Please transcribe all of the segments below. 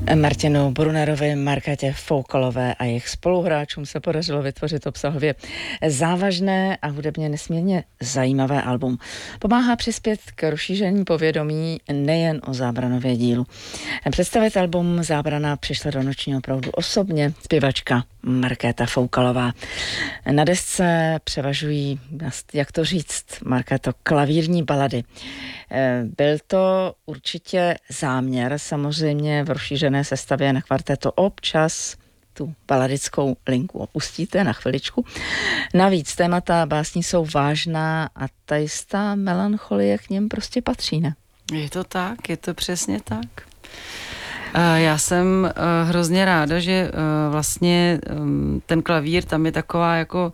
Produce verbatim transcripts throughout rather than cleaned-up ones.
Martinu Brunnerovi, Markétě Foukalové a jejich spoluhráčům se podařilo vytvořit obsahově závažné a hudebně nesmírně zajímavé album. Pomáhá přispět k rozšíření povědomí nejen o Zábranově dílu. Představit album Zábrana přišla do nočního proudu osobně zpěvačka Markéta Foukalová. Na desce převažují, jak to říct, Markéto, klavírní balady. Byl to určitě záměr, samozřejmě v rozšířené sestavě na kvarteto občas tu baladickou linku opustíte na chviličku. Navíc témata básní jsou vážná a ta jistá melancholie k něm prostě patří, ne? Je to tak, je to přesně tak. Já jsem hrozně ráda, že vlastně ten klavír tam je taková jako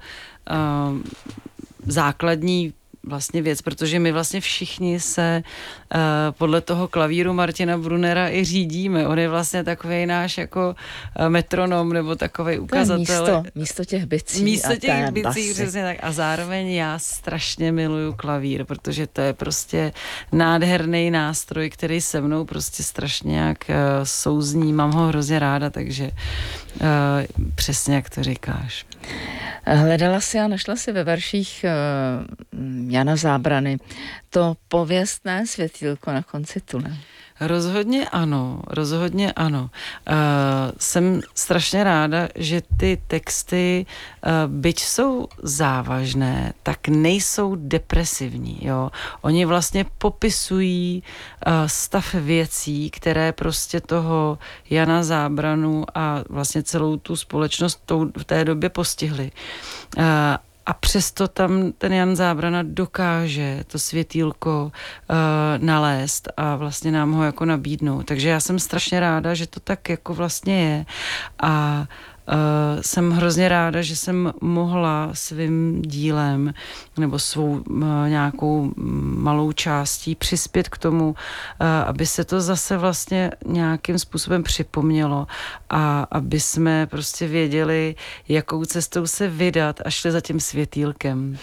základní vlastně věc, protože my vlastně všichni se uh, podle toho klavíru Martina Brunnera i řídíme. On je vlastně takovej náš jako uh, metronom nebo takovej ukazatel. Místo, místo těch bicí místo a těch té bicí, basy. přesně tak. A zároveň já strašně miluju klavír, protože to je prostě nádherný nástroj, který se mnou prostě strašně jak uh, souzní. Mám ho hrozně ráda, takže uh, přesně jak to říkáš. Hledala si a našla si ve verších uh, Jana Zábrany to pověstné světýlko na konci tunelu. Rozhodně ano, rozhodně ano. Uh, jsem strašně ráda, že ty texty, uh, byť jsou závažné, tak nejsou depresivní. Jo? Oni vlastně popisují uh, stav věcí, které prostě toho Jana Zábranu a vlastně celou tu společnost tou, v té době postihly. Uh, A přesto tam ten Jan Zábrana dokáže to světýlko uh, nalézt a vlastně nám ho jako nabídnout. Takže já jsem strašně ráda, že to tak jako vlastně je. A uh, jsem hrozně ráda, že jsem mohla svým dílem nebo svou uh, nějakou malou částí přispět k tomu, uh, aby se to zase vlastně nějakým způsobem připomnělo a aby jsme prostě věděli, jakou cestou se vydat a šli za tím světýlkem.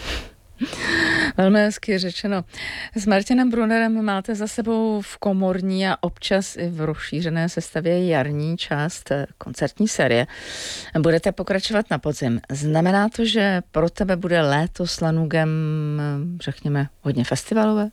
Velmi hezky řečeno. S Martinem Brunnerem máte za sebou v komorní a občas i v rozšířené sestavě jarní část koncertní série. Budete pokračovat na podzim. Znamená to, že pro tebe bude léto s Lanugem, řekněme, hodně festivalové?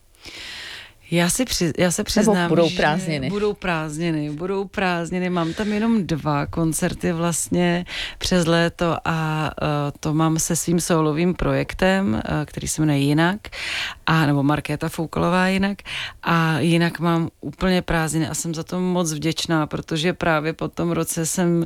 Já, si při, já se přiznám, Nebo budou že prázdniny. budou prázdniny, budou prázdniny. Mám tam jenom dva koncerty vlastně přes léto a uh, to mám se svým solovým projektem, uh, který se jmenuje Jinak, a, nebo Markéta Foukalová Jinak. A jinak mám úplně prázdniny a jsem za to moc vděčná, protože právě po tom roce jsem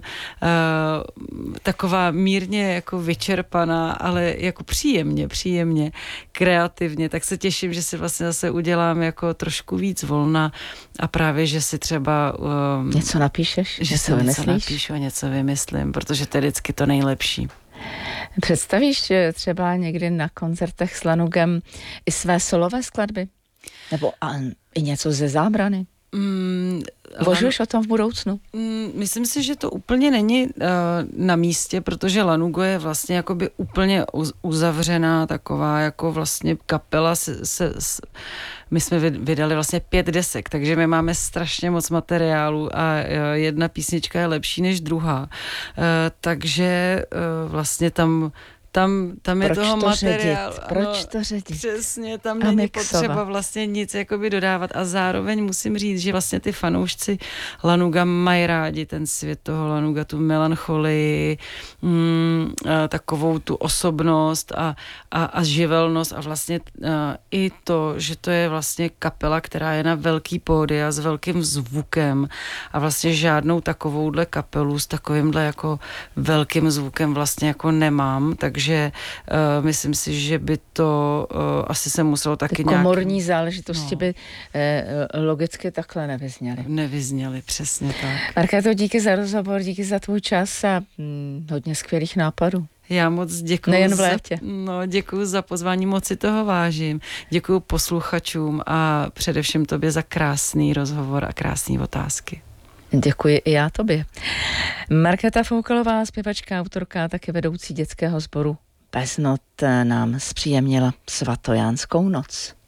uh, taková mírně jako vyčerpaná, ale jako příjemně, příjemně, kreativně. Tak se těším, že si vlastně zase udělám jako trošku víc volna a právě, že si třeba... Um, něco napíšeš? Že si něco napíšu a něco vymyslím, protože to je vždycky to nejlepší. Představíš třeba někdy na koncertech s Lanugem i své solové skladby? Nebo a, i něco ze Zábrany? Mm, Uvažuješ o tom v budoucnu? Mm, myslím si, že to úplně není uh, na místě, protože Lanugo je vlastně jakoby úplně uzavřená taková jako vlastně kapela se, se, se my jsme vydali vlastně pět desek, takže my máme strašně moc materiálu a jedna písnička je lepší než druhá. Uh, takže uh, vlastně tam Tam, tam je Proč toho to materiál. Ředit? Proč ano, to ředit? Přesně, tam a není mixovat. potřeba vlastně nic jakoby dodávat a zároveň musím říct, že vlastně ty fanoušci Lanuga mají rádi ten svět toho Lanuga, tu melancholii, mm, takovou tu osobnost a, a, a živelnost a vlastně a, i to, že to je vlastně kapela, která je na velký pódia s velkým zvukem a vlastně žádnou takovouhle kapelu s takovýmhle jako velkým zvukem vlastně jako nemám, takže Takže uh, myslím si, že by to uh, asi se muselo taky nějak... Komorní záležitosti no. by uh, logicky takhle nevyzněly. Nevyzněly, přesně tak. Markéto, díky za rozhovor, díky za tvůj čas a hm, hodně skvělých nápadů. Já moc děkuju. Nejen v létě. Za, no, děkuju za pozvání, moc si toho vážím. Děkuju posluchačům a především tobě za krásný rozhovor a krásné otázky. Děkuji i já tobě. Markéta Foukalová, zpěvačka, autorka, také vedoucí dětského sboru Bez not, nám zpříjemnila svatojánskou noc.